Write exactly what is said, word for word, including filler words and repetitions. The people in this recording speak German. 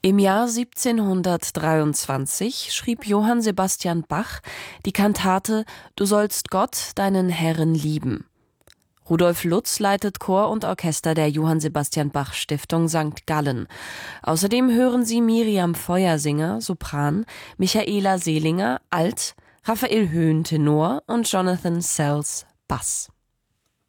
Im Jahr siebzehnhundertdreiundzwanzig schrieb Johann Sebastian Bach die Kantate »Du sollst Gott, deinen Herren, lieben«. Rudolf Lutz leitet Chor und Orchester der Johann Sebastian Bach Stiftung Sankt Gallen. Außerdem hören Sie Miriam Feuersinger, Sopran, Michaela Seelinger, Alt, Raphael Höhn, Tenor und Jonathan Sells, Bass.